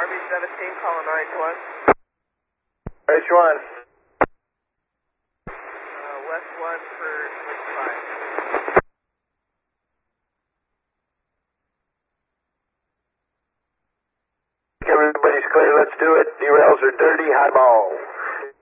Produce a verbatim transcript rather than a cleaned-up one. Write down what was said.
B seventeen, calling nine one. H one. Uh, west one for twenty-five. Everybody's clear, let's do it. Derails are dirty, high ball.